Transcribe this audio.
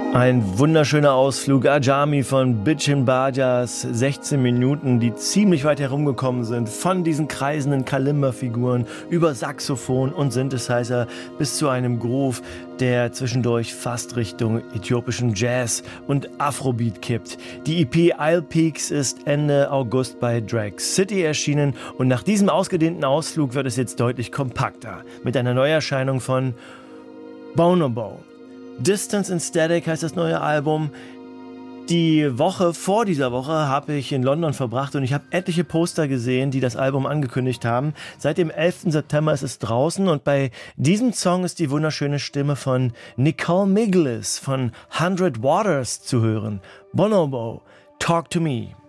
Ein wunderschöner Ausflug, Ajami von Bitchin' Bajas, 16 Minuten, die ziemlich weit herumgekommen sind, von diesen kreisenden Kalimba-Figuren über Saxophon und Synthesizer bis zu einem Groove, der zwischendurch fast Richtung äthiopischen Jazz und Afrobeat kippt. Die EP Isle Peaks ist Ende August bei Drag City erschienen und nach diesem ausgedehnten Ausflug wird es jetzt deutlich kompakter mit einer Neuerscheinung von Bonobo. Distance and Static heißt das neue Album. Die Woche vor dieser Woche habe ich in London verbracht und ich habe etliche Poster gesehen, die das Album angekündigt haben. Seit dem 11. September ist es draußen und bei diesem Song ist die wunderschöne Stimme von Nicole Miglis von 100 Waters zu hören. Bonobo, Talk to Me.